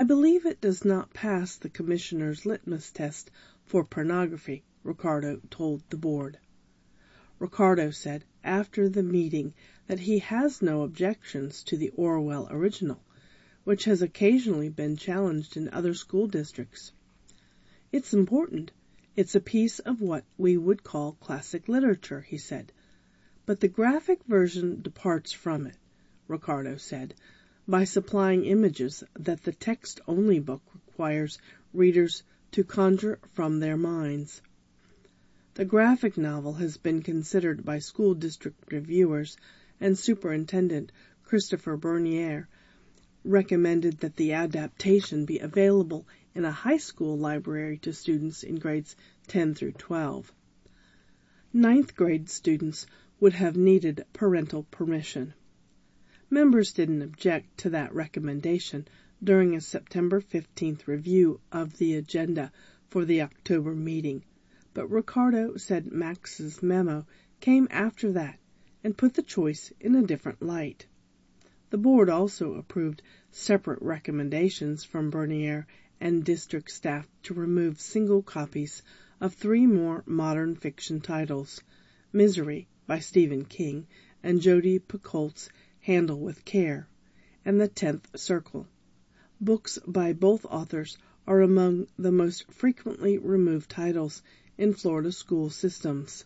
believe it does not pass the commissioner's litmus test for pornography, Ricardo told the board. Ricardo said after the meeting that he has no objections to the Orwell original, which has occasionally been challenged in other school districts. It's important. It's a piece of what we would call classic literature, he said. But the graphic version departs from it, Ricardo said, by supplying images that the text-only book requires readers to conjure from their minds. The graphic novel has been considered by school district reviewers, and Superintendent Christopher Bernier recommended that the adaptation be available in a high school library to students in grades 10 through 12. Ninth grade students would have needed parental permission. Members didn't object to that recommendation during a September 15th review of the agenda for the October meeting, but Ricardo said Max's memo came after that and put the choice in a different light. The board also approved separate recommendations from Bernier and district staff to remove single copies of 3 more modern fiction titles, Misery by Stephen King and Jodi Picoult's Handle with Care, and The 10th Circle. Books by both authors are among the most frequently removed titles in Florida school systems.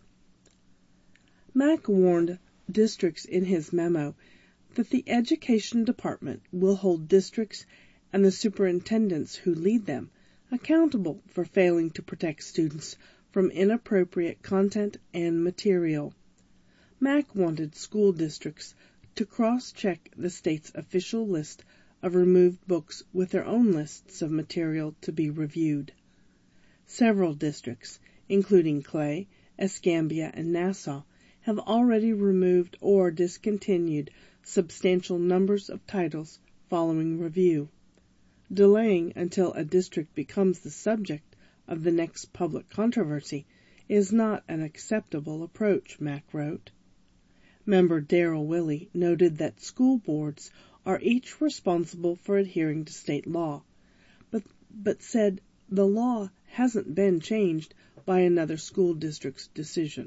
Mack warned districts in his memo that the Education Department will hold districts and the superintendents who lead them accountable for failing to protect students from inappropriate content and material. Mack wanted school districts to cross-check the state's official list of removed books with their own lists of material to be reviewed. Several districts, including Clay, Escambia, and Nassau, have already removed or discontinued substantial numbers of titles following review. Delaying until a district becomes the subject of the next public controversy is not an acceptable approach, Mack wrote. Member Darrell Willey noted that school boards are each responsible for adhering to state law, but said the law hasn't been changed by another school district's decision.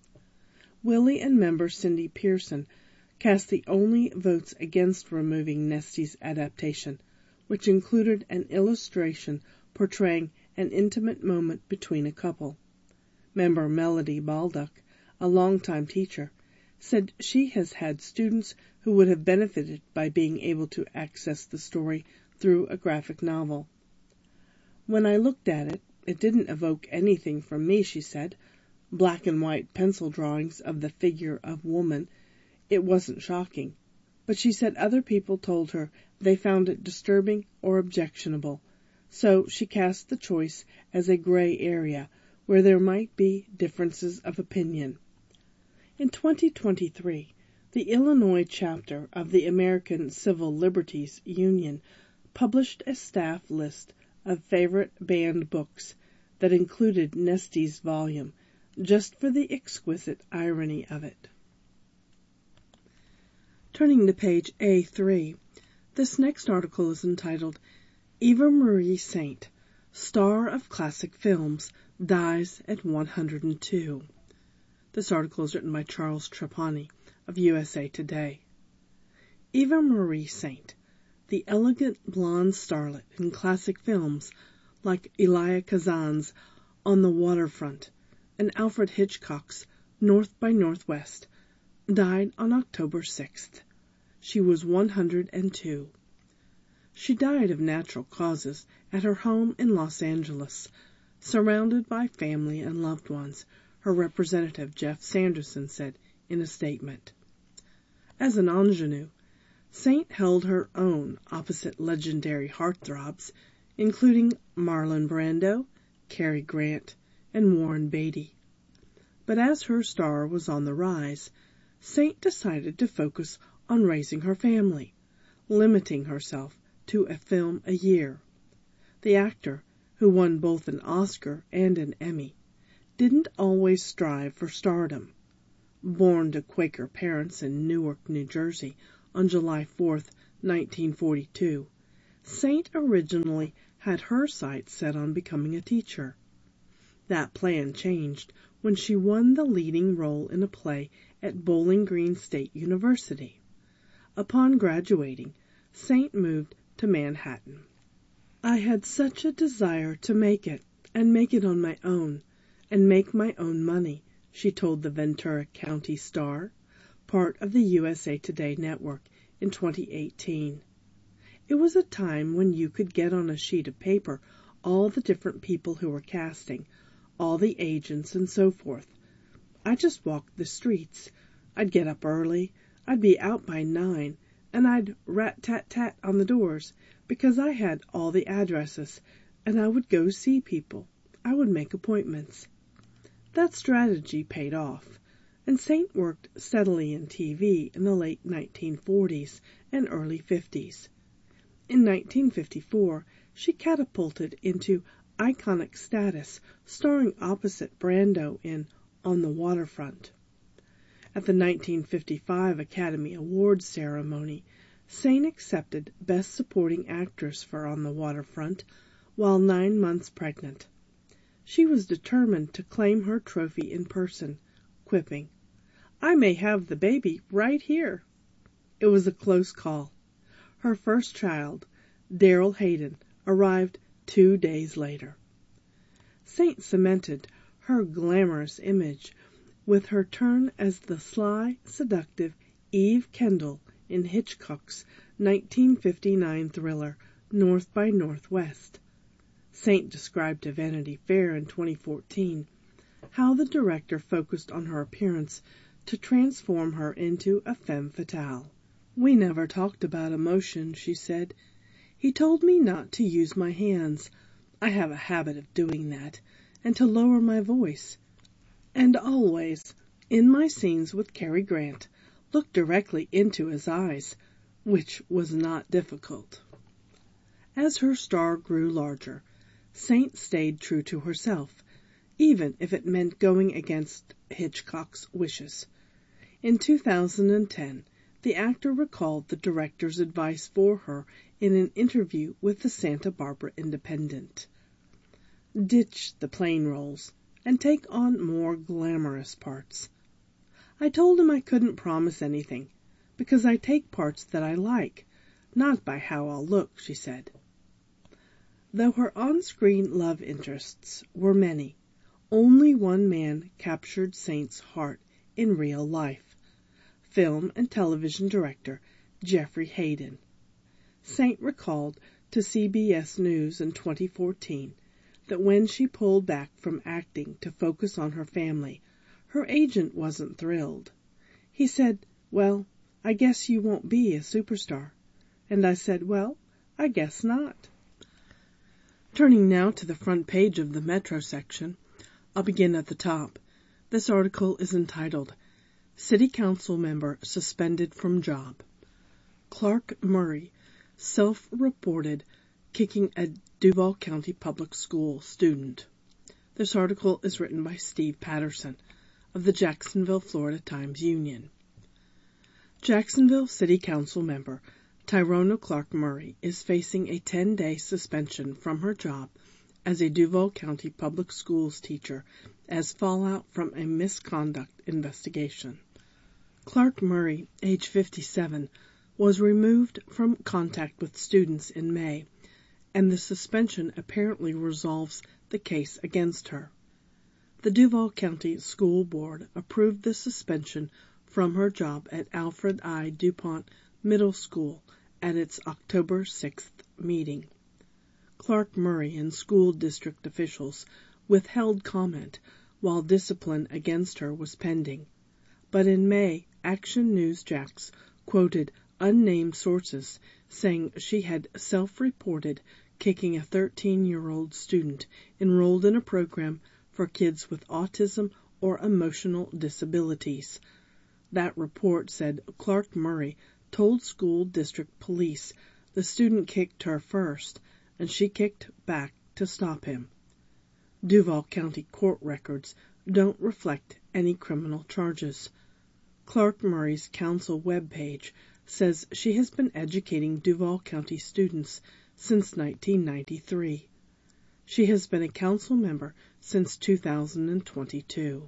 Willey and member Cindy Pearson cast the only votes against removing Nestie's adaptation, which included an illustration portraying an intimate moment between a couple. Member Melody Baldock, a longtime teacher, said she has had students who would have benefited by being able to access the story through a graphic novel. When I looked at it, it didn't evoke anything from me, she said. Black and white pencil drawings of the figure of woman. It wasn't shocking. But she said other people told her they found it disturbing or objectionable, so she cast the choice as a gray area where there might be differences of opinion. In 2023, the Illinois chapter of the American Civil Liberties Union published a staff list of favorite banned books that included Nestie's volume, just for the exquisite irony of it. Turning to page A3, this next article is entitled, Eva Marie Saint, Star of Classic Films, Dies at 102. This article is written by Charles Trapani of USA Today. Eva Marie Saint, the elegant blonde starlet in classic films like Elia Kazan's On the Waterfront and Alfred Hitchcock's North by Northwest, died on October 6th. She was 102. She died of natural causes at her home in Los Angeles, surrounded by family and loved ones, her representative Jeff Sanderson said in a statement. As an ingenue, Saint held her own opposite legendary heartthrobs, including Marlon Brando, Cary Grant, and Warren Beatty. But as her star was on the rise, Saint decided to focus on raising her family, limiting herself to a film a year. The actor, who won both an Oscar and an Emmy, didn't always strive for stardom. Born to Quaker parents in Newark, New Jersey, on July 4, 1942, Saint originally had her sights set on becoming a teacher. That plan changed when she won the leading role in a play at Bowling Green State University. Upon graduating, Saint moved to Manhattan. I had such a desire to make it, and make it on my own, and make my own money, she told the Ventura County Star, part of the USA Today network, in 2018. It was a time when you could get on a sheet of paper all the different people who were casting, all the agents and so forth. I just walked the streets. I'd get up early. I'd be out by 9, and I'd rat-tat-tat on the doors, because I had all the addresses, and I would go see people. I would make appointments. That strategy paid off, and Saint worked steadily in TV in the late 1940s and early 50s. In 1954, she catapulted into iconic status, starring opposite Brando in On the Waterfront. At the 1955 Academy Awards ceremony, Saint accepted Best Supporting Actress for On the Waterfront while 9 months pregnant. She was determined to claim her trophy in person, quipping, "I may have the baby right here." It was a close call. Her first child, Daryl Hayden, arrived 2 days later. Saint cemented her glamorous image with her turn as the sly, seductive Eve Kendall in Hitchcock's 1959 thriller North by Northwest. Saint described to Vanity Fair in 2014 how the director focused on her appearance to transform her into a femme fatale. "We never talked about emotion," she said. "He told me not to use my hands. I have a habit of doing that, and to lower my voice. And always, in my scenes with Cary Grant, look directly into his eyes," which was not difficult. As her star grew larger, Saint stayed true to herself, even if it meant going against Hitchcock's wishes. In 2010, the actor recalled the director's advice for her in an interview with the Santa Barbara Independent. "Ditch the plain roles and take on more glamorous parts." I told him I couldn't promise anything, because I take parts that I like, not by how I'll look, she said. Though her on-screen love interests were many, only one man captured Saint's heart in real life: film and television director Geoffrey Hayden. Saint recalled to CBS News in 2014 that when she pulled back from acting to focus on her family, her agent wasn't thrilled. He said, "Well, I guess you won't be a superstar." And I said, "Well, I guess not." Turning now to the front page of the Metro section, I'll begin at the top. This article is entitled, "City Council Member Suspended from Job." Clark Murray, self-reported kicking a Duval County Public School student. This article is written by Steve Patterson of the Jacksonville, Florida Times-Union. Jacksonville City Council member Tyrona Clark Murray is facing a 10-day suspension from her job as a Duval County Public Schools teacher as fallout from a misconduct investigation. Clark Murray, age 57, was removed from contact with students in May, and the suspension apparently resolves the case against her. The Duval County School Board approved the suspension from her job at Alfred I. DuPont Middle School at its October 6th meeting. Clark Murray and school district officials withheld comment while discipline against her was pending. But in May, Action News Jax quoted unnamed sources saying she had self-reported kicking a 13-year-old student enrolled in a program for kids with autism or emotional disabilities. That report said Clark Murray told school district police the student kicked her first, and she kicked back to stop him. Duval County court records don't reflect any criminal charges. Clark Murray's council webpage says she has been educating Duval County students since 1993. She has been a council member since 2022.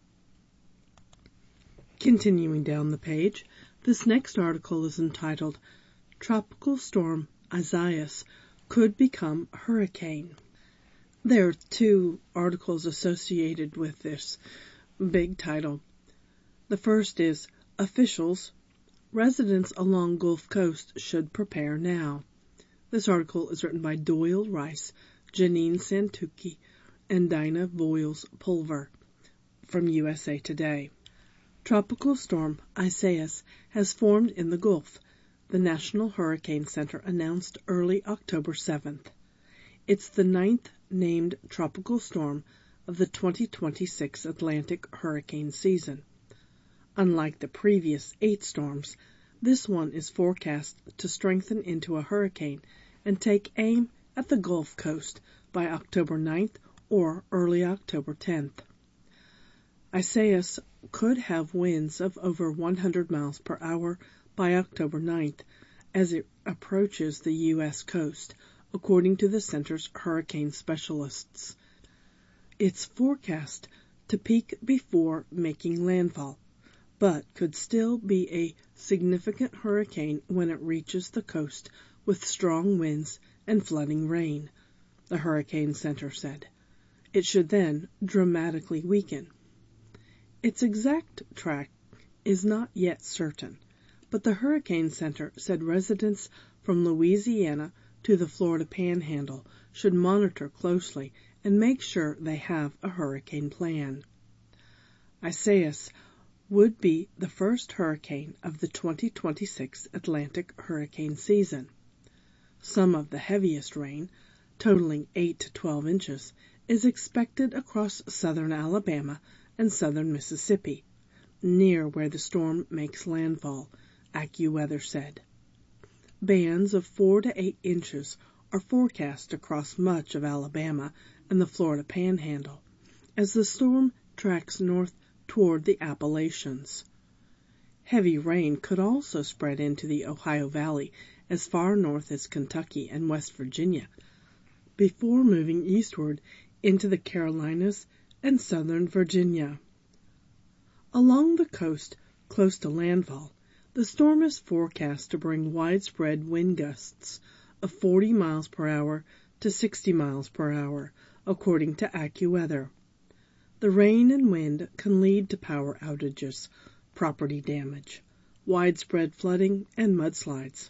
Continuing down the page, this next article is entitled, Tropical Storm Isaias Could Become Hurricane. There are two articles associated with this big title. The first is, Officials, Residents along Gulf Coast should prepare now. This article is written by Doyle Rice, Janine Santucci, and Dinah Voiles-Pulver from USA Today. Tropical storm Isaias has formed in the Gulf, the National Hurricane Center announced early October 7th. It's the 9th named tropical storm of the 2026 Atlantic hurricane season. Unlike the previous 8 storms, this one is forecast to strengthen into a hurricane and take aim at the Gulf Coast by October 9th or early October 10th. Isaias could have winds of over 100 miles per hour by October 9th as it approaches the U.S. coast, according to the center's hurricane specialists. It's forecast to peak before making landfall, but could still be a significant hurricane when it reaches the coast with strong winds and flooding rain, the Hurricane Center said. It should then dramatically weaken. Its exact track is not yet certain, but the Hurricane Center said residents from Louisiana to the Florida Panhandle should monitor closely and make sure they have a hurricane plan. Isaias would be the first hurricane of the 2026 Atlantic hurricane season. Some of the heaviest rain, totaling 8 to 12 inches, is expected across southern Alabama and southern Mississippi, near where the storm makes landfall, AccuWeather said. Bands of 4 to 8 inches are forecast across much of Alabama and the Florida Panhandle as the storm tracks north toward the Appalachians. Heavy rain could also spread into the Ohio Valley as far north as Kentucky and West Virginia, before moving eastward into the Carolinas and southern Virginia. Along the coast, close to landfall, the storm is forecast to bring widespread wind gusts of 40 miles per hour to 60 miles per hour, according to AccuWeather. The rain and wind can lead to power outages, property damage, widespread flooding, and mudslides.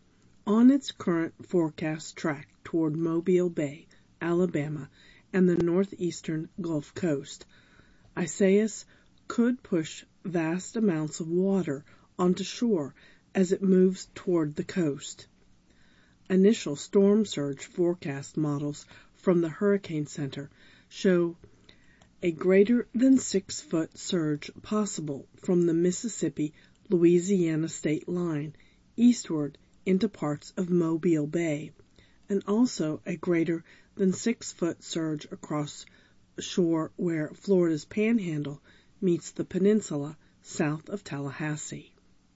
On its current forecast track toward Mobile Bay, Alabama, and the northeastern Gulf Coast, Isaias could push vast amounts of water onto shore as it moves toward the coast. Initial storm surge forecast models from the Hurricane Center show a greater than 6-foot surge possible from the Mississippi-Louisiana state line eastward into parts of Mobile Bay, and also a greater than 6-foot surge across shore where Florida's Panhandle meets the peninsula south of Tallahassee.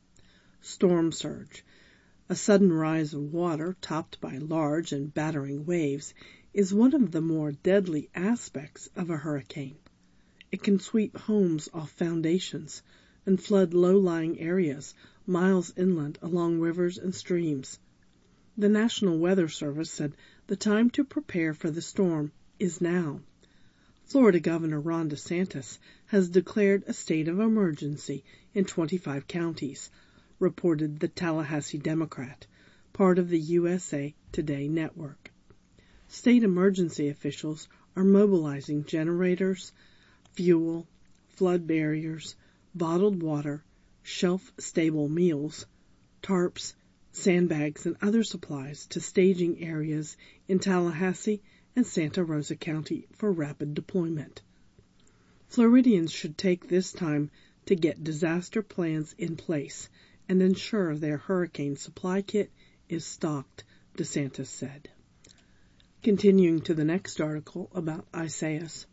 Storm surge, a sudden rise of water topped by large and battering waves, is one of the more deadly aspects of a hurricane. It can sweep homes off foundations and flood low-lying areas miles inland along rivers and streams. The National Weather Service said the time to prepare for the storm is now. Florida Governor Ron DeSantis has declared a state of emergency in 25 counties, reported the Tallahassee Democrat, part of the USA Today network. State emergency officials are mobilizing generators, fuel, flood barriers, bottled water, shelf-stable meals, tarps, sandbags, and other supplies to staging areas in Tallahassee and Santa Rosa County for rapid deployment. Floridians should take this time to get disaster plans in place and ensure their hurricane supply kit is stocked, DeSantis said. Continuing to the next article about Isaias.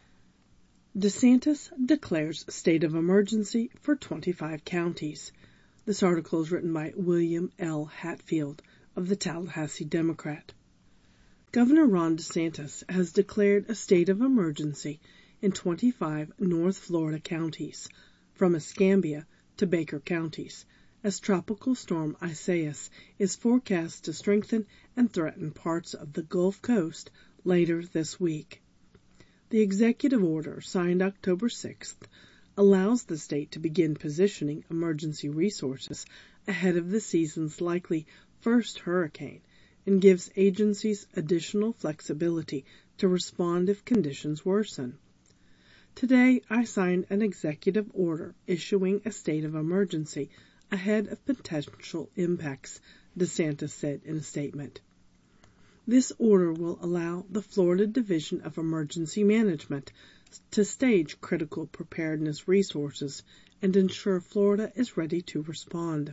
DeSantis declares state of emergency for 25 counties. This article is written by William L. Hatfield of the Tallahassee Democrat. Governor Ron DeSantis has declared a state of emergency in 25 North Florida counties, from Escambia to Baker counties, as Tropical Storm Isaias is forecast to strengthen and threaten parts of the Gulf Coast later this week. The executive order, signed October 6th, allows the state to begin positioning emergency resources ahead of the season's likely first hurricane and gives agencies additional flexibility to respond if conditions worsen. Today, I signed an executive order issuing a state of emergency ahead of potential impacts, DeSantis said in a statement. This order will allow the Florida Division of Emergency Management to stage critical preparedness resources and ensure Florida is ready to respond.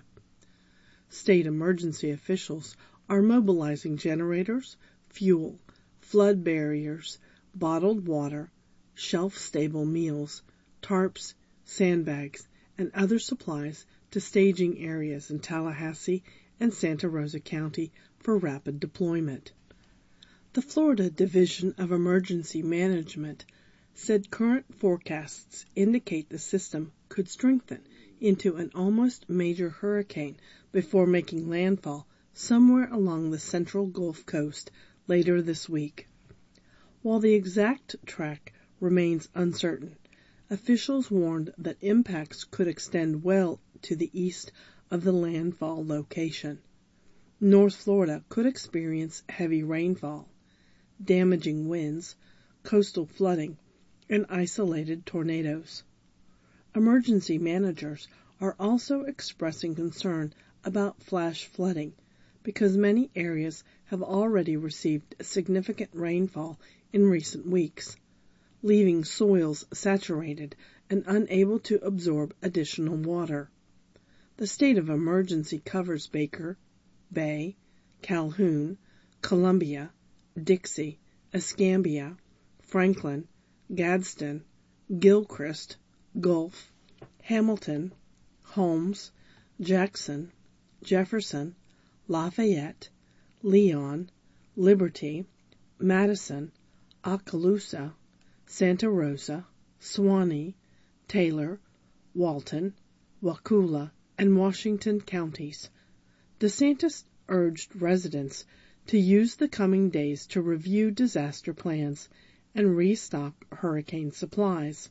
State emergency officials are mobilizing generators, fuel, flood barriers, bottled water, shelf-stable meals, tarps, sandbags, and other supplies to staging areas in Tallahassee and Santa Rosa County for rapid deployment. The Florida Division of Emergency Management said current forecasts indicate the system could strengthen into an almost major hurricane before making landfall somewhere along the central Gulf Coast later this week. While the exact track remains uncertain, officials warned that impacts could extend well to the east of the landfall location. North Florida could experience heavy rainfall, damaging winds, coastal flooding, and isolated tornadoes. Emergency managers are also expressing concern about flash flooding because many areas have already received significant rainfall in recent weeks, leaving soils saturated and unable to absorb additional water. The state of emergency covers Baker, Bay, Calhoun, Columbia, Dixie, Escambia, Franklin, Gadsden, Gilchrist, Gulf, Hamilton, Holmes, Jackson, Jefferson, Lafayette, Leon, Liberty, Madison, Okaloosa, Santa Rosa, Suwannee, Taylor, Walton, Wakulla, and Washington counties. DeSantis urged residents to use the coming days to review disaster plans and restock hurricane supplies.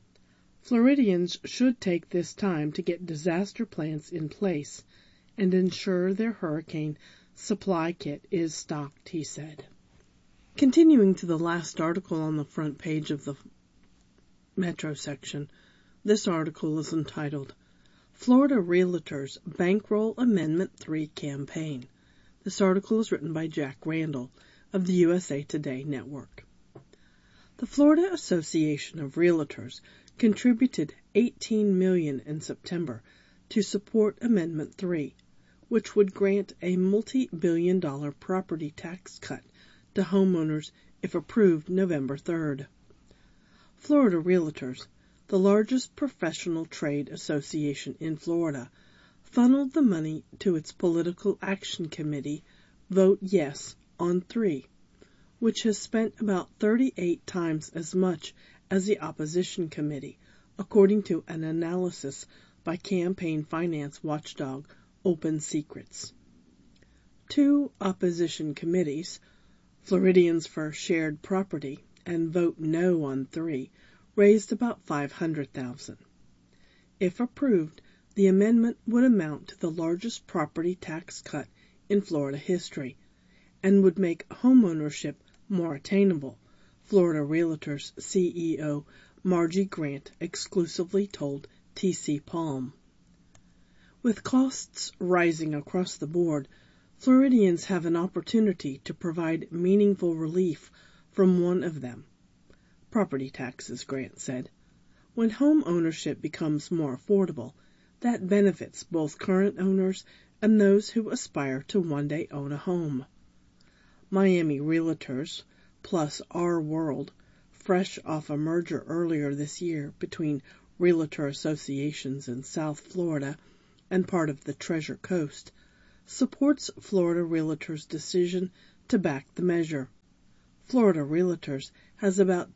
Floridians should take this time to get disaster plans in place and ensure their hurricane supply kit is stocked, he said. Continuing to the last article on the front page of the Metro section, this article is entitled, Florida Realtors Bankroll Amendment 3 Campaign. This article is written by Jack Randall of the USA Today Network. The Florida Association of Realtors contributed $18 million in September to support Amendment 3, which would grant a multi-billion-dollar property tax cut to homeowners if approved November 3rd. Florida Realtors, the largest professional trade association in Florida, funneled the money to its Political Action Committee, Vote Yes on 3, which has spent about 38 times as much as the opposition committee, according to an analysis by campaign finance watchdog Open Secrets. Two opposition committees, Floridians for Shared Property and Vote No on 3, raised about $500,000. If approved, the amendment would amount to the largest property tax cut in Florida history and would make homeownership more attainable, Florida Realtors CEO Margie Grant exclusively told T.C. Palm. With costs rising across the board, Floridians have an opportunity to provide meaningful relief from one of them. Property taxes, Grant said. When home ownership becomes more affordable, that benefits both current owners and those who aspire to one day own a home. Miami Realtors, plus Our World, fresh off a merger earlier this year between realtor associations in South Florida and part of the Treasure Coast, supports Florida Realtors' decision to back the measure. Florida Realtors has about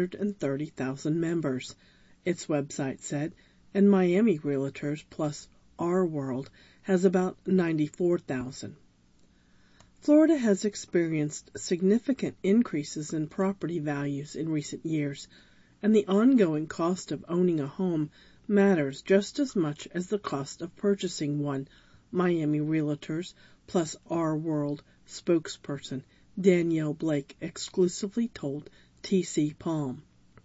230,000 members, its website said, and Miami Realtors plus Our World has about 94,000. Florida has experienced significant increases in property values in recent years, and the ongoing cost of owning a home matters just as much as the cost of purchasing one, Miami Realtors plus Our World spokesperson Danielle Blake exclusively told T.C. Palm.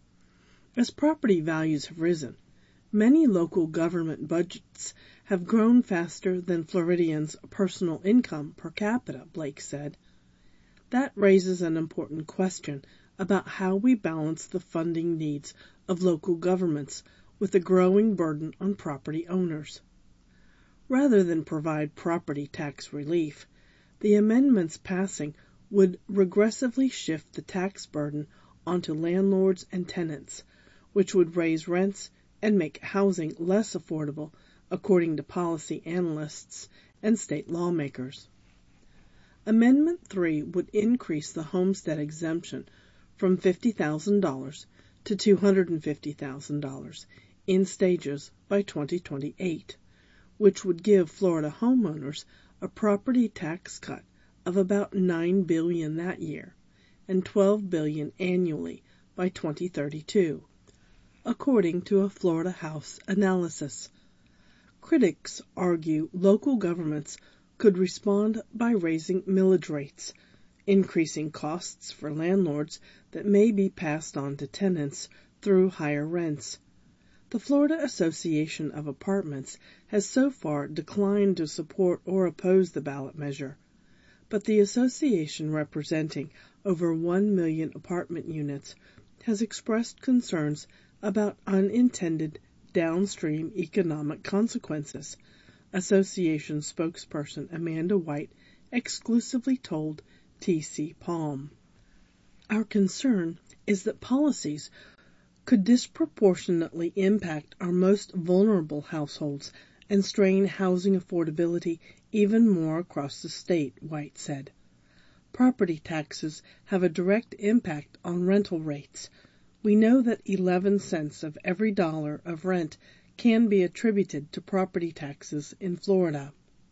As property values have risen, many local government budgets have grown faster than Floridians' personal income per capita, Blake said. That raises an important question about how we balance the funding needs of local governments with the growing burden on property owners. Rather than provide property tax relief, the amendments passing would regressively shift the tax burden onto landlords and tenants, which would raise rents and make housing less affordable, according to policy analysts and state lawmakers. Amendment 3 would increase the homestead exemption from $50,000 to $250,000 in stages by 2028, which would give Florida homeowners a property tax cut of about $9 billion that year and $12 billion annually by 2032, according to a Florida House analysis. Critics argue local governments could respond by raising millage rates, increasing costs for landlords that may be passed on to tenants through higher rents. The Florida Association of Apartments has so far declined to support or oppose the ballot measure, but the association, representing over 1 million apartment units, has expressed concerns about unintended downstream economic consequences. Association spokesperson Amanda White exclusively told T.C. Palm. Our concern is that policies could disproportionately impact our most vulnerable households and strain housing affordability even more across the state, White said. Property taxes have a direct impact on rental rates. We know that 11 cents of every dollar of rent can be attributed to property taxes in Florida.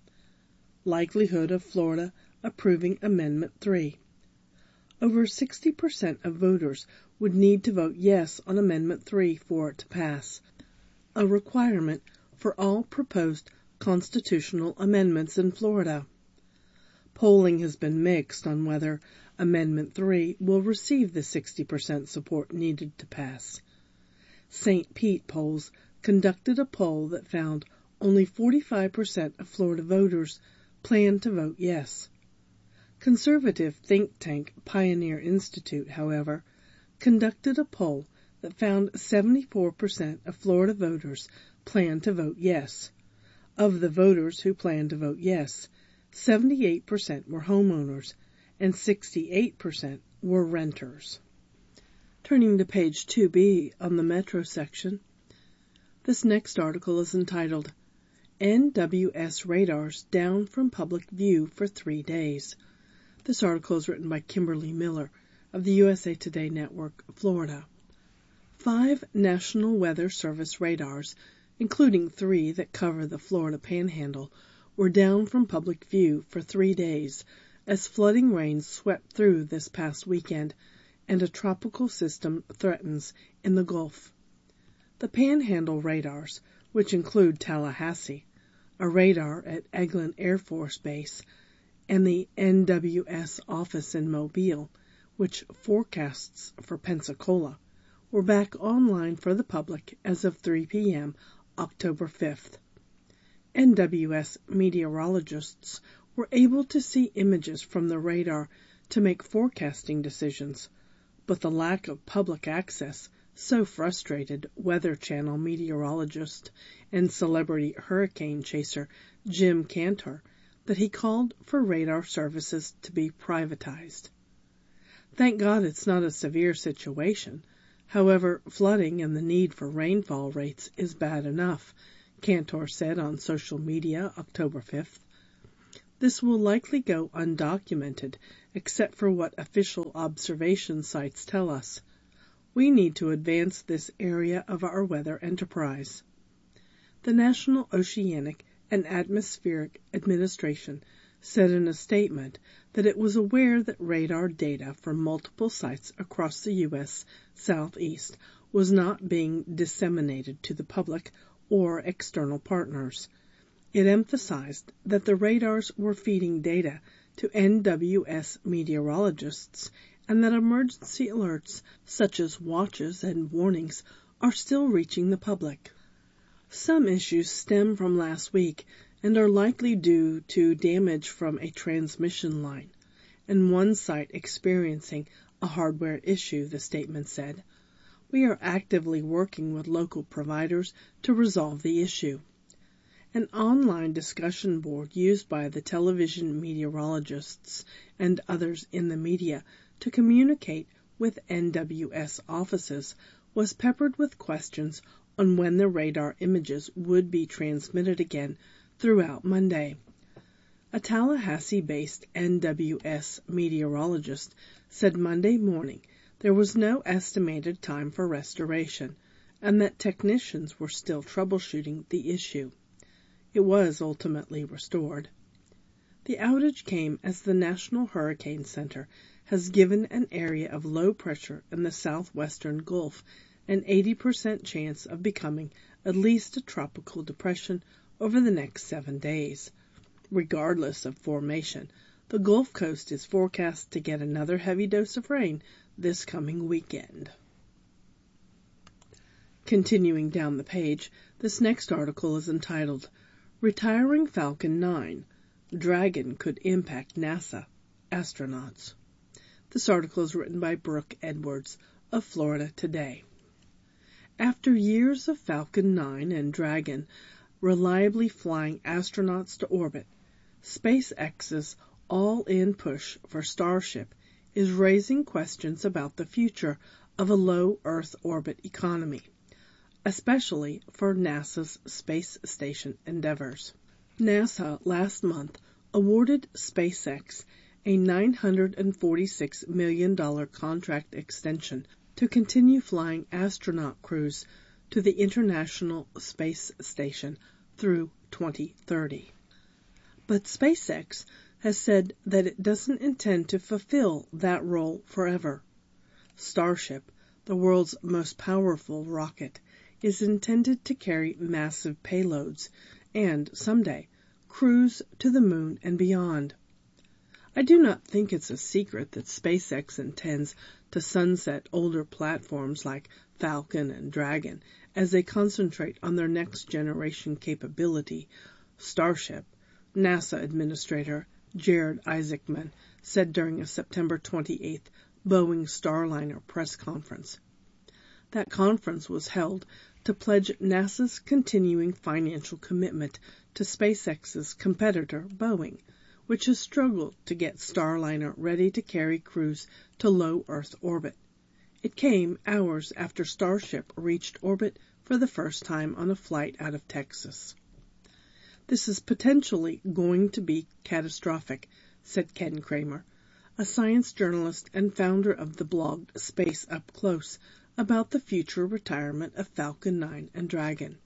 Likelihood of Florida approving Amendment 3. Over 60% of voters would need to vote yes on Amendment 3 for it to pass, a requirement for all proposed constitutional amendments in Florida. Polling has been mixed on whether Amendment 3 will receive the 60% support needed to pass. St. Pete polls conducted a poll that found only 45% of Florida voters plan to vote yes. Conservative think tank Pioneer Institute, however, conducted a poll that found 74% of Florida voters plan to vote yes. Of the voters who plan to vote yes, 78% were homeowners and 68% were renters. Turning to page 2B on the Metro section, this next article is entitled, NWS Radars Down from Public View for 3 Days. This article is written by Kimberly Miller of the USA Today Network, Florida. 5 National Weather Service radars, including 3 that cover the Florida Panhandle, were down from public view for 3 days as flooding rains swept through this past weekend and a tropical system threatens in the Gulf. The Panhandle radars, which include Tallahassee, a radar at Eglin Air Force Base, and the NWS office in Mobile, which forecasts for Pensacola, were back online for the public as of 3 p.m. October 5th. NWS meteorologists were able to see images from the radar to make forecasting decisions, but the lack of public access so frustrated Weather Channel meteorologist and celebrity hurricane chaser Jim Cantor that he called for radar services to be privatized. Thank God it's not a severe situation. However, flooding and the need for rainfall rates is bad enough, Cantor said on social media October 5th. this will likely go undocumented, except for what official observation sites tell us. We need to advance this area of our weather enterprise. The National Oceanic and Atmospheric Administration said in a statement that it was aware that radar data from multiple sites across the U.S. Southeast was not being disseminated to the public or external partners. It emphasized that the radars were feeding data to NWS meteorologists and that emergency alerts, such as watches and warnings, are still reaching the public. Some issues stem from last week and are likely due to damage from a transmission line, and one site experiencing a hardware issue, the statement said. We are actively working with local providers to resolve the issue. An online discussion board used by the television meteorologists and others in the media to communicate with NWS offices was peppered with questions on when the radar images would be transmitted again throughout Monday. A Tallahassee-based NWS meteorologist said Monday morning there was no estimated time for restoration and that technicians were still troubleshooting the issue. It was ultimately restored. The outage came as the National Hurricane Center has given an area of low pressure in the southwestern Gulf an 80% chance of becoming at least a tropical depression over the next 7 days. Regardless of formation, the Gulf Coast is forecast to get another heavy dose of rain this coming weekend. Continuing down the page, this next article is entitled, Retiring Falcon 9, Dragon Could Impact NASA, Astronauts. This article is written by Brooke Edwards of Florida Today. After years of Falcon 9 and Dragon reliably flying astronauts to orbit, SpaceX's all-in push for Starship is raising questions about the future of a low Earth orbit economy, especially for NASA's space station endeavors. NASA last month awarded SpaceX a $946 million contract extension to continue flying astronaut crews to the International Space Station through 2030. But SpaceX has said that it doesn't intend to fulfill that role forever. Starship, the world's most powerful rocket, is intended to carry massive payloads and, someday, cruise to the moon and beyond. I do not think it's a secret that SpaceX intends to sunset older platforms like Falcon and Dragon as they concentrate on their next-generation capability, Starship, NASA Administrator Jared Isaacman said during a September 28th Boeing Starliner press conference. That conference was held to pledge NASA's continuing financial commitment to SpaceX's competitor, Boeing, which has struggled to get Starliner ready to carry crews to low Earth orbit. It came hours after Starship reached orbit for the first time on a flight out of Texas. This is potentially going to be catastrophic, said Ken Kramer, a science journalist and founder of the blog Space Up Close, about the future retirement of Falcon 9 and Dragon.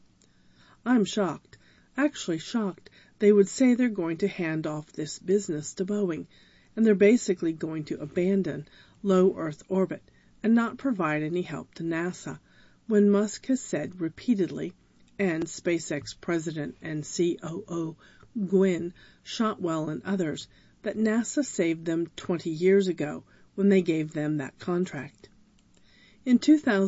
I'm shocked, actually shocked, they would say they're going to hand off this business to Boeing, and they're basically going to abandon low Earth orbit and not provide any help to NASA, when Musk has said repeatedly, and SpaceX President and COO Gwynne Shotwell and others, that NASA saved them 20 years ago when they gave them that contract. In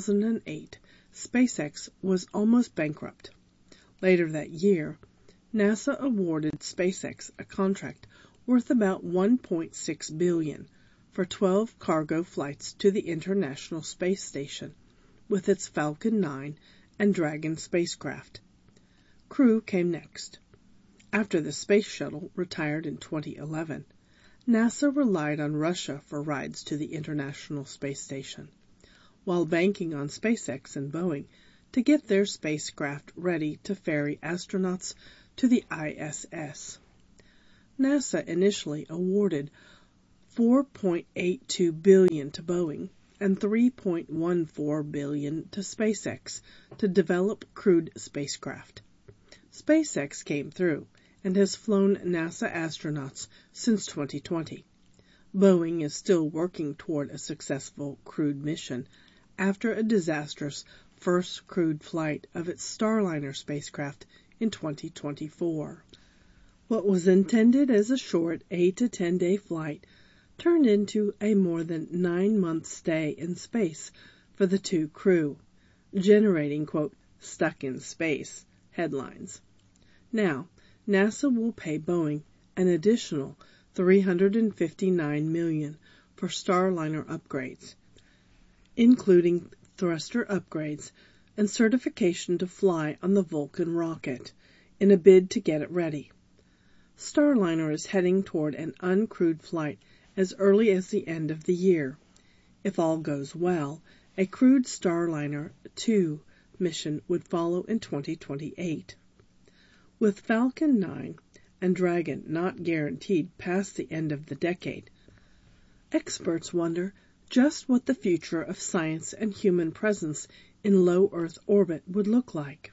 2008, SpaceX was almost bankrupt. Later that year, NASA awarded SpaceX a contract worth about $1.6 billion for 12 cargo flights to the International Space Station with its Falcon 9 and Dragon spacecraft. Crew came next. After the Space Shuttle retired in 2011, NASA relied on Russia for rides to the International Space Station, while banking on SpaceX and Boeing to get their spacecraft ready to ferry astronauts to the ISS. NASA initially awarded $4.82 billion to Boeing and $3.14 billion to SpaceX to develop crewed spacecraft. SpaceX came through and has flown NASA astronauts since 2020. Boeing is still working toward a successful crewed mission after a disastrous first crewed flight of its Starliner spacecraft in 2024. What was intended as a short 8 to 10 day flight turned into a more than 9-month stay in space for the two crew, generating, quote, "stuck in space" headlines. Now, NASA will pay Boeing an additional $359 million for Starliner upgrades, including thruster upgrades and certification to fly on the Vulcan rocket, in a bid to get it ready. Starliner is heading toward an uncrewed flight as early as the end of the year. If all goes well, a crewed Starliner 2 mission would follow in 2028. With Falcon 9 and Dragon not guaranteed past the end of the decade, experts wonder just what the future of science and human presence in low Earth orbit would look like.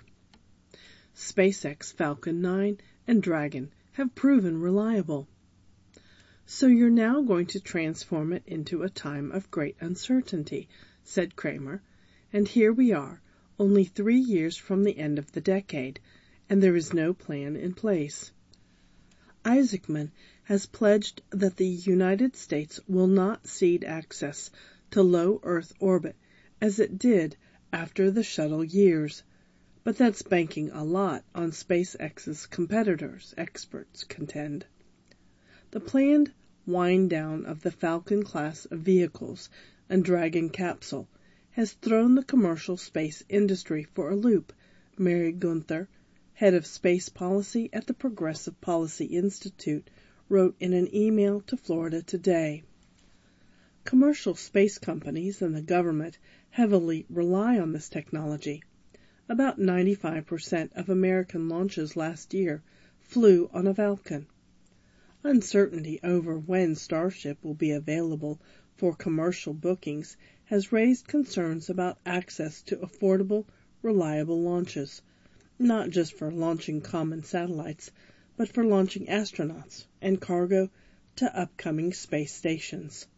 SpaceX Falcon 9 and Dragon have proven reliable. So you're now going to transform it into a time of great uncertainty, said Kramer, and here we are, only 3 years from the end of the decade, and there is no plan in place. Isaacman has pledged that the United States will not cede access to low Earth orbit as it did after the shuttle years, but that's banking a lot on SpaceX's competitors, experts contend. The planned wind-down of the Falcon class of vehicles and Dragon capsule has thrown the commercial space industry for a loop, Mary Gunther, head of space policy at the Progressive Policy Institute, wrote in an email to Florida Today. Commercial space companies and the government heavily rely on this technology. About 95% of American launches last year flew on a Falcon. Uncertainty over when Starship will be available for commercial bookings has raised concerns about access to affordable, reliable launches, not just for launching common satellites, but for launching astronauts and cargo to upcoming space stations.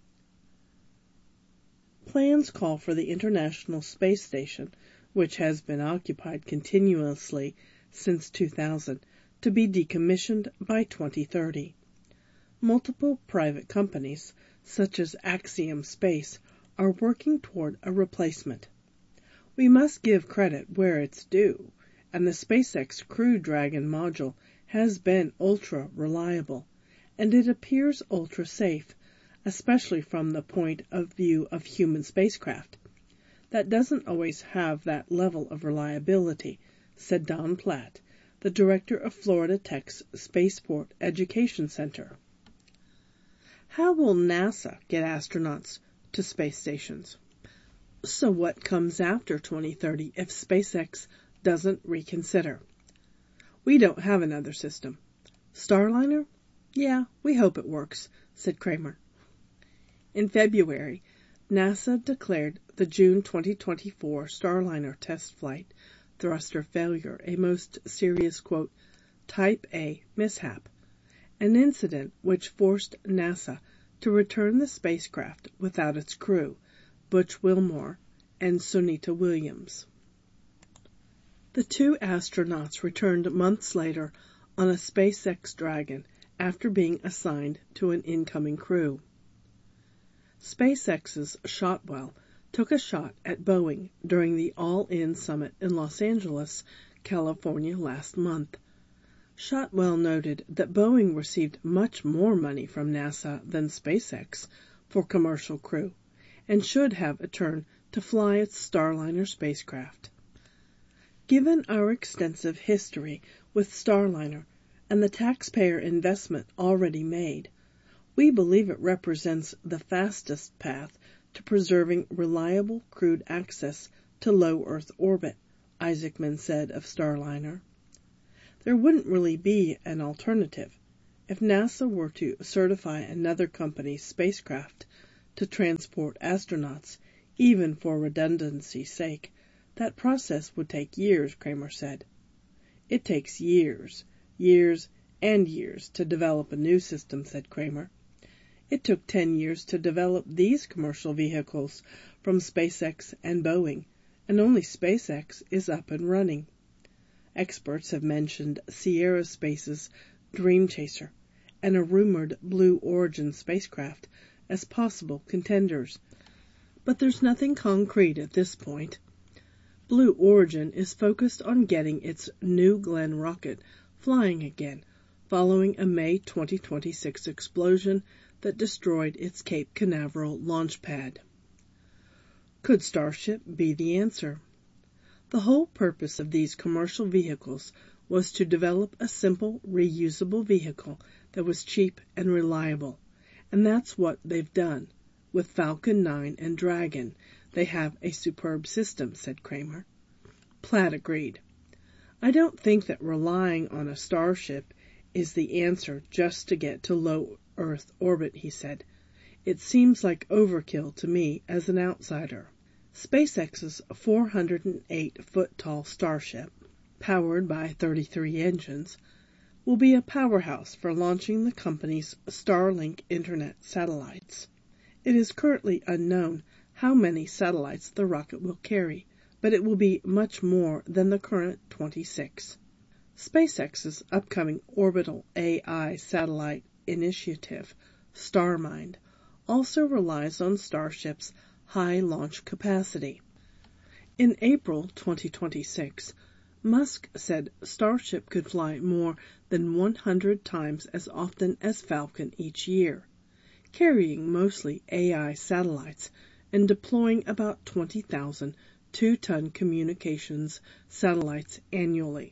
Plans call for the International Space Station, which has been occupied continuously since 2000, to be decommissioned by 2030. Multiple private companies, such as Axiom Space, are working toward a replacement. We must give credit where it's due, and the SpaceX Crew Dragon module has been ultra-reliable, and it appears ultra-safe, especially from the point of view of human spacecraft. That doesn't always have that level of reliability, said Don Platt, the director of Florida Tech's Spaceport Education Center. How will NASA get astronauts to space stations? So what comes after 2030 if SpaceX doesn't reconsider? We don't have another system. Starliner? Yeah, we hope it works, said Kramer. In February, NASA declared the June 2024 Starliner test flight thruster failure a most serious, quote, Type A mishap, an incident which forced NASA to return the spacecraft without its crew, Butch Wilmore and Sunita Williams. The two astronauts returned months later on a SpaceX Dragon after being assigned to an incoming crew. SpaceX's Shotwell took a shot at Boeing during the All-In Summit in Los Angeles, California last month. Shotwell noted that Boeing received much more money from NASA than SpaceX for commercial crew and should have a turn to fly its Starliner spacecraft. Given our extensive history with Starliner and the taxpayer investment already made, we believe it represents the fastest path to preserving reliable crewed access to low Earth orbit, Isaacman said of Starliner. There wouldn't really be an alternative. If NASA were to certify another company's spacecraft to transport astronauts, even for redundancy's sake, that process would take years, Kramer said. It takes years and years to develop a new system, said Kramer. It took 10 years to develop these commercial vehicles from SpaceX and Boeing, and only SpaceX is up and running. Experts have mentioned Sierra Space's Dream Chaser and a rumored Blue Origin spacecraft as possible contenders, but there's nothing concrete at this point. Blue Origin is focused on getting its New Glenn rocket flying again, following a May 2026 explosion that destroyed its Cape Canaveral launch pad. Could Starship be the answer? The whole purpose of these commercial vehicles was to develop a simple, reusable vehicle that was cheap and reliable, and that's what they've done. With Falcon 9 and Dragon, they have a superb system, said Kramer. Platt agreed. I don't think that relying on a Starship is the answer just to get to low Earth orbit, he said. It seems like overkill to me as an outsider. SpaceX's 408-foot-tall Starship, powered by 33 engines, will be a powerhouse for launching the company's Starlink Internet satellites. It is currently unknown how many satellites the rocket will carry, but it will be much more than the current 26. SpaceX's upcoming orbital AI satellite initiative, Starmind, also relies on Starship's high launch capacity. In April 2026, Musk said Starship could fly more than 100 times as often as Falcon each year, carrying mostly AI satellites and deploying about 20,000 two-ton communications satellites annually.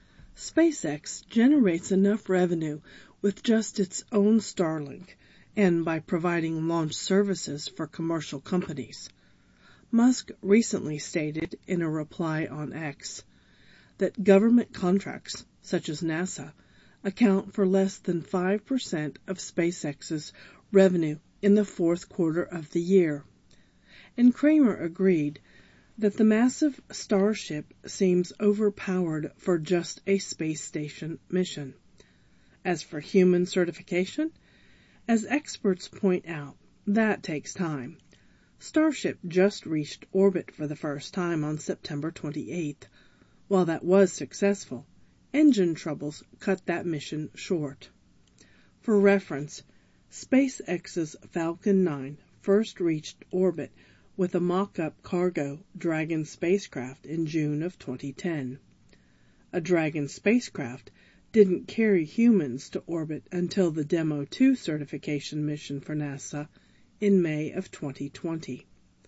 SpaceX generates enough revenue with just its own Starlink and by providing launch services for commercial companies. Musk recently stated in a reply on X that government contracts, such as NASA, account for less than 5% of SpaceX's revenue in the fourth quarter of the year. And Kramer agreed that the massive Starship seems overpowered for just a space station mission. As for human certification, as experts point out, that takes time. Starship just reached orbit for the first time on September 28th. While that was successful, engine troubles cut that mission short. For reference, SpaceX's Falcon 9 first reached orbit with a mock-up cargo Dragon spacecraft in June of 2010. A Dragon spacecraft didn't carry humans to orbit until the Demo 2 certification mission for NASA in May of 2020.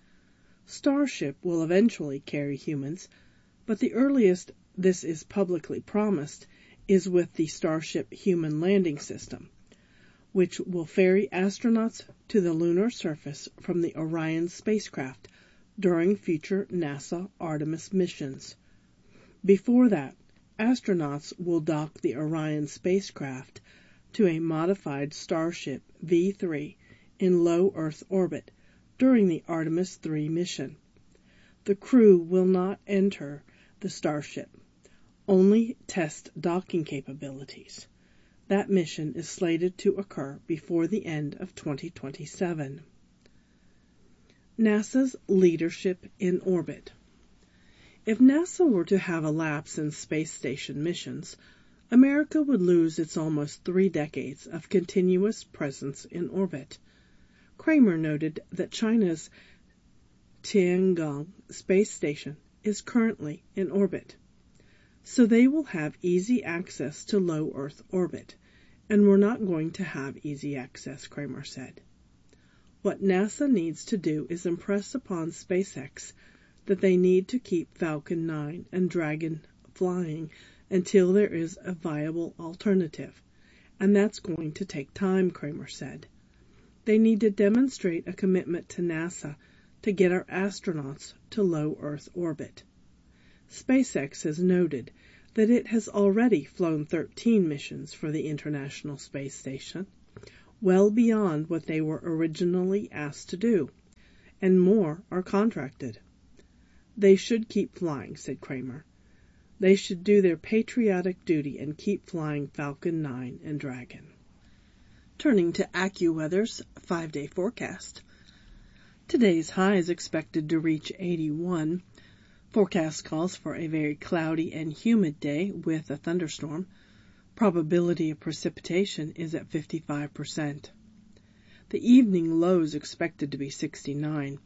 Starship will eventually carry humans, but the earliest this is publicly promised is with the Starship Human Landing System, which will ferry astronauts to the lunar surface from the Orion spacecraft during future NASA Artemis missions. Before that, astronauts will dock the Orion spacecraft to a modified Starship V3 in low Earth orbit during the Artemis 3 mission. The crew will not enter the Starship, only test docking capabilities. That mission is slated to occur before the end of 2027. NASA's leadership in orbit. If NASA were to have a lapse in space station missions, America would lose its almost 3 decades of continuous presence in orbit. Kramer noted that China's Tiangong space station is currently in orbit, so they will have easy access to low Earth orbit, and we're not going to have easy access, Kramer said. What NASA needs to do is impress upon SpaceX that they need to keep Falcon 9 and Dragon flying until there is a viable alternative, and that's going to take time, Kramer said. They need to demonstrate a commitment to NASA to get our astronauts to low Earth orbit. SpaceX has noted that it has already flown 13 missions for the International Space Station, well beyond what they were originally asked to do, and more are contracted. They should keep flying, said Kramer. They should do their patriotic duty and keep flying Falcon 9 and Dragon. Turning to AccuWeather's 5-day forecast. Today's high is expected to reach 81. Forecast calls for a very cloudy and humid day with a thunderstorm. Probability of precipitation is at 55%. The evening low is expected to be 69.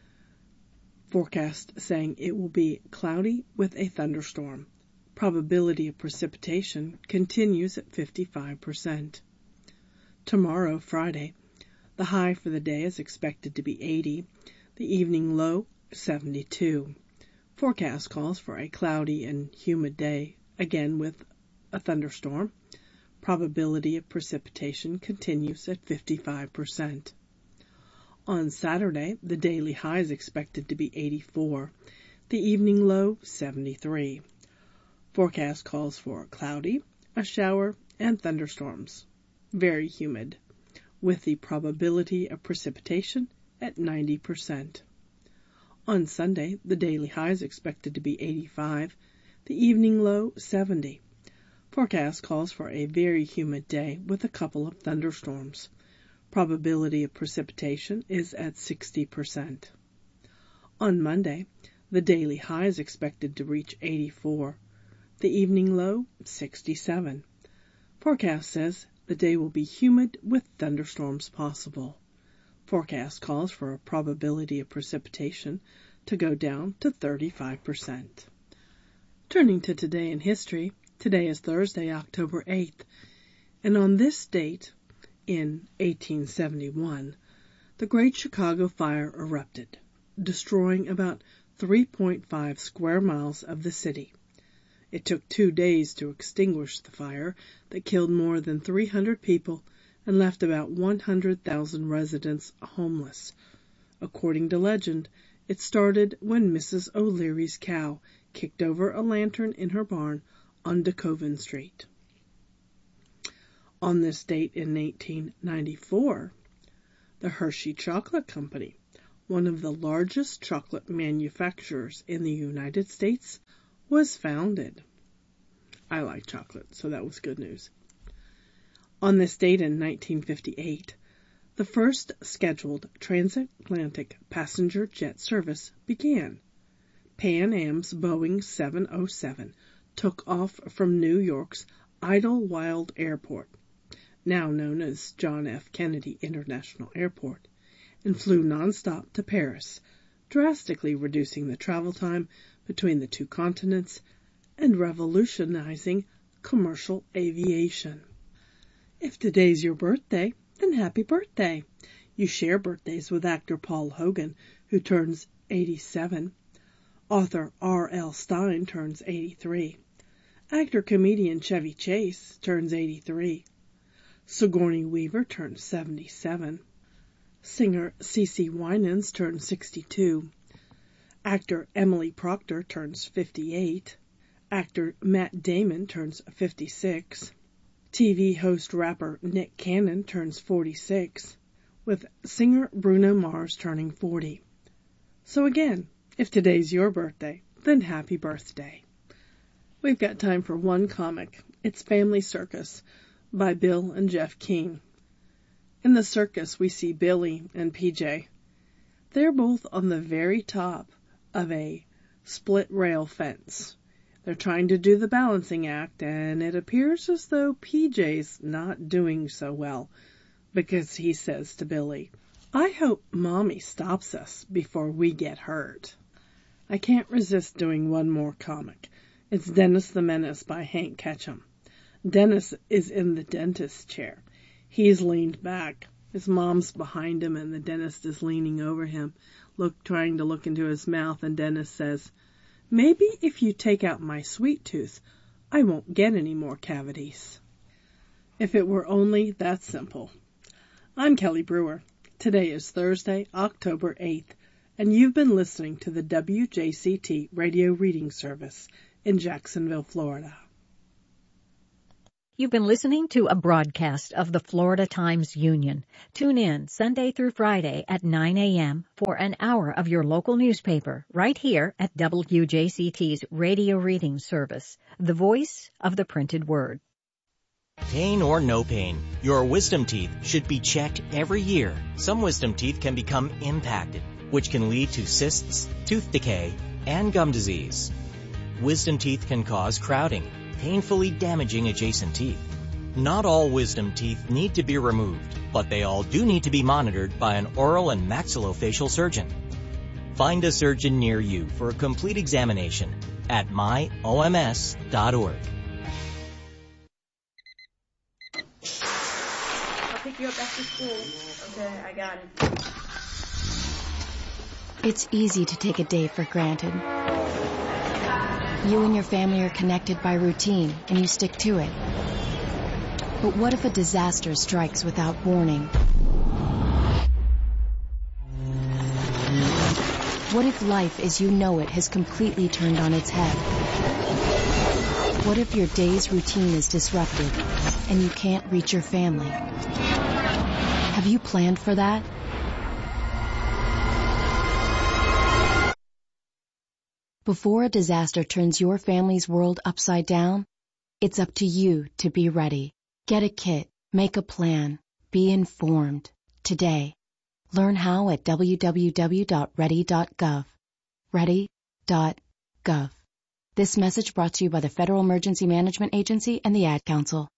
Forecast saying it will be cloudy with a thunderstorm. Probability of precipitation continues at 55%. Tomorrow, Friday, the high for the day is expected to be 80. The evening low, 72. Forecast calls for a cloudy and humid day, again with a thunderstorm. Probability of precipitation continues at 55%. On Saturday, the daily high is expected to be 84. The evening low, 73. Forecast calls for cloudy, a shower, and thunderstorms. Very humid, with the probability of precipitation at 90%. On Sunday, the daily high is expected to be 85. The evening low, 70. Forecast calls for a very humid day with a couple of thunderstorms. Probability of precipitation is at 60%. On Monday, the daily high is expected to reach 84. The evening low, 67. Forecast says the day will be humid with thunderstorms possible. Forecast calls for a probability of precipitation to go down to 35%. Turning to today in history, today is Thursday, October 8th, and on this date, in 1871, the Great Chicago Fire erupted, destroying about 3.5 square miles of the city. It took 2 days to extinguish the fire that killed more than 300 people and left about 100,000 residents homeless. According to legend, it started when Mrs. O'Leary's cow kicked over a lantern in her barn on DeKoven Street. On this date in 1894, the Hershey Chocolate Company, one of the largest chocolate manufacturers in the United States, was founded. I like chocolate, so that was good news. On this date in 1958, the first scheduled transatlantic passenger jet service began. Pan Am's Boeing 707 took off from New York's Idlewild Airport, now known as John F. Kennedy International Airport, and flew nonstop to Paris, drastically reducing the travel time between the two continents and revolutionizing commercial aviation. If today's your birthday, then happy birthday. You share birthdays with actor Paul Hogan, who turns 87. Author R.L. Stine turns 83. Actor-comedian Chevy Chase turns 83. Sigourney Weaver turns 77. Singer CeCe Winans turns 62. Actor Emily Proctor turns 58. Actor Matt Damon turns 56. TV host rapper Nick Cannon turns 46, with singer Bruno Mars turning 40. So again, if today's your birthday, then happy birthday. We've got time for one comic. It's Family Circus by Bill and Jeff King. In the circus, we see Billy and PJ. They're both on the very top of a split rail fence. They're trying to do the balancing act, and it appears as though PJ's not doing so well, because he says to Billy, "I hope Mommy stops us before we get hurt." I can't resist doing one more comic. It's Dennis the Menace by Hank Ketchum. Dennis is in the dentist's chair. He's leaned back. His mom's behind him, and the dentist is leaning over him, trying to look into his mouth, and Dennis says, "Maybe if you take out my sweet tooth, I won't get any more cavities." If it were only that simple. I'm Kelly Brewer. Today is Thursday, October 8th, and you've been listening to the WJCT Radio Reading Service in Jacksonville, Florida. You've been listening to a broadcast of the Florida Times-Union. Tune in Sunday through Friday at 9 a.m. for an hour of your local newspaper right here at WJCT's Radio Reading Service, the voice of the printed word. Pain or no pain, your wisdom teeth should be checked every year. Some wisdom teeth can become impacted, which can lead to cysts, tooth decay, and gum disease. Wisdom teeth can cause crowding, painfully damaging adjacent teeth. Not all wisdom teeth need to be removed, but they all do need to be monitored by an oral and maxillofacial surgeon. Find a surgeon near you for a complete examination at myoms.org. I'll pick you up after school. Okay, I got it. It's easy to take a day for granted. You and your family are connected by routine, and you stick to it. But what if a disaster strikes without warning? What if life as you know it has completely turned on its head? What if your day's routine is disrupted and you can't reach your family? Have you planned for that? Before a disaster turns your family's world upside down, it's up to you to be ready. Get a kit, make a plan, be informed. Today, learn how at www.ready.gov. Ready.gov. This message brought to you by the Federal Emergency Management Agency and the Ad Council.